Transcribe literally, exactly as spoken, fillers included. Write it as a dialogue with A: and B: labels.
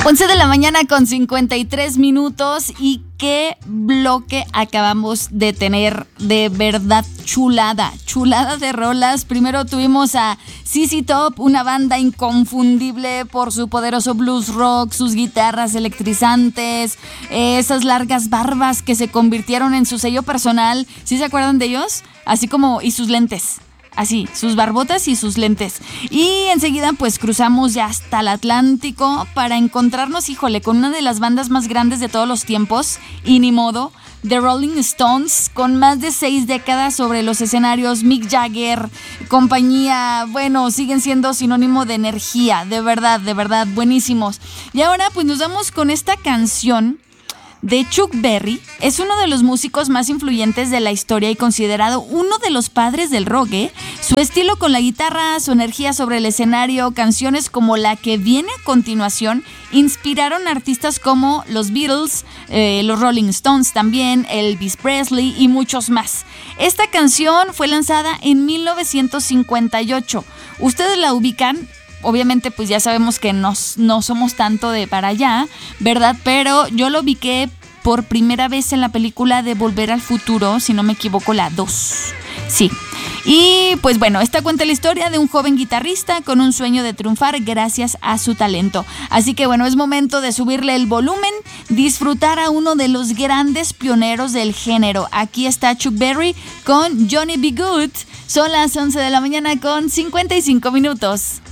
A: once de la mañana con cincuenta y tres minutos y qué bloque acabamos de tener, de verdad chulada, chulada de rolas. Primero tuvimos a Z Z Top, una banda inconfundible por su poderoso blues rock, sus guitarras electrizantes, eh, esas largas barbas que se convirtieron en su sello personal. ¿Sí se acuerdan de ellos? Así como, y sus lentes. Así, sus barbotas y sus lentes. Y enseguida pues cruzamos ya hasta el Atlántico para encontrarnos, híjole, con una de las bandas más grandes de todos los tiempos, y ni modo, The Rolling Stones, con más de seis décadas sobre los escenarios. Mick Jagger, compañía, bueno, siguen siendo sinónimo de energía, de verdad, de verdad, buenísimos. Y ahora pues nos vamos con esta canción de Chuck Berry. Es uno de los músicos más influyentes de la historia y considerado uno de los padres del rock, ¿eh? Su estilo con la guitarra, su energía sobre el escenario, canciones como la que viene a continuación, inspiraron a artistas como los Beatles, eh, los Rolling Stones también, Elvis Presley y muchos más. Esta canción fue lanzada en mil novecientos cincuenta y ocho. ¿Ustedes la ubican? Obviamente pues ya sabemos que no, no somos tanto de para allá, ¿verdad? Pero yo lo ubiqué por primera vez en la película de Volver al Futuro, si no me equivoco, la dos. Sí. Y pues bueno, esta cuenta la historia de un joven guitarrista con un sueño de triunfar gracias a su talento. Así que bueno, es momento de subirle el volumen, disfrutar a uno de los grandes pioneros del género. Aquí está Chuck Berry con Johnny B. Good. Son las once de la mañana con cincuenta y cinco minutos.